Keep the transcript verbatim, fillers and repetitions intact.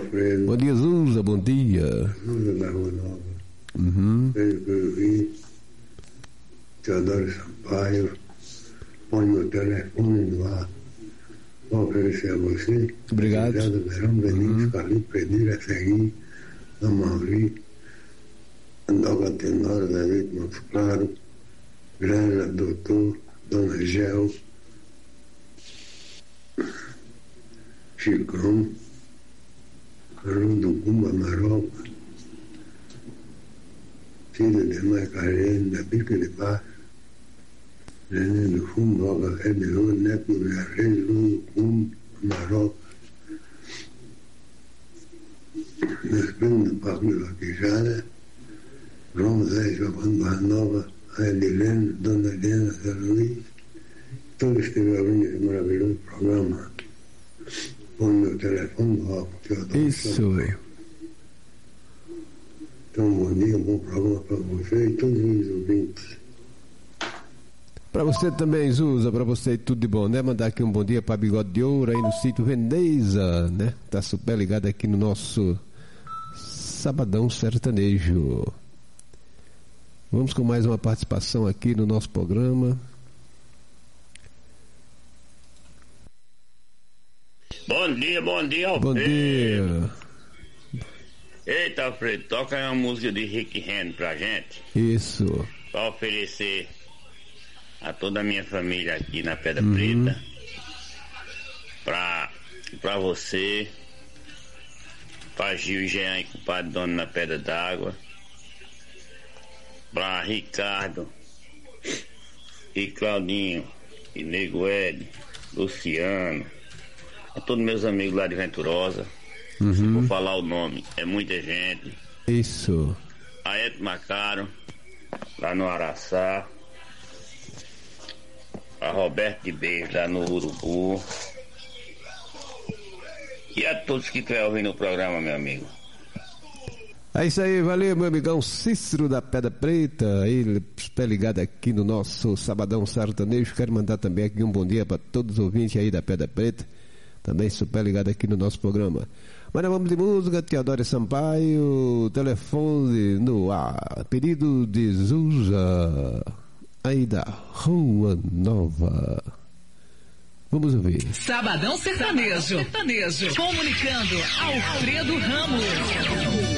Alfredo. Bom dia, Zuza, bom dia. Zuza da Rua Nova. Uhum. Desde que eu vi, Teodoro Sampaio, põe meu telefone no ar. Vou oferecer a você. Obrigado. Obrigado, Verão, Benítez, uhum. Carlinhos, Pedreira, Seguinho, Amauri, Andoga Tenório, David Montes Claro, Granja, Doutor, Dona Gel, Chicão, Carudo Cumba Maroca, filho de Mãe Carene, da Pica de Paz, Neném do Fumo, Roga Fé de Ouro, Neto do Viajeiro, Luz do Cumba, Maroca, meus primos do Paco Vaquejada, João Zé Giovanni Barnova, a Edilene, Dona Helena, Zé Luiz, todos que ouvindo esse maravilhoso programa. Põe meu telefone no ar, porque eu adoro. Isso. Então, bom dia, bom programa para você e todos os ouvintes. Para você também, Zuza, para você tudo de bom, né? Mandar aqui um bom dia para Bigode de Ouro aí no sítio Veneza, né? Tá super ligado aqui no nosso Sabadão Sertanejo. Vamos com mais uma participação aqui no nosso programa. Bom dia, bom dia, Alfredo. Bom dia. Eita, Alfredo, toca aí uma música de Rick Henry pra gente. Isso. Pra oferecer a toda a minha família aqui na Pedra uhum. Preta. Pra, pra você, pra Gil e Jean e compadre Dono na Pedra d'Água. Pra Ricardo e Claudinho e Nego Ed, Luciano, a todos meus amigos lá de Venturosa. Uhum. Se for falar o nome, é muita gente. Isso. A Eto Macaro, lá no Araçá. A Roberto de Beijo, lá no Urubu. E a todos que estiverem ouvindo o programa, meu amigo. É isso aí, valeu, meu amigão Cícero da Pedra Preta, ele está ligado aqui no nosso Sabadão Sertanejo. Quero mandar também aqui um bom dia para todos os ouvintes aí da Pedra Preta, também super ligado aqui no nosso programa. Mas nós vamos de música, Teodoro Sampaio, telefone no ar, pedido de Zuza, aí da Rua Nova. Vamos ouvir. Sabadão Sertanejo, Sertanejo. Comunicando Alfredo Ramos.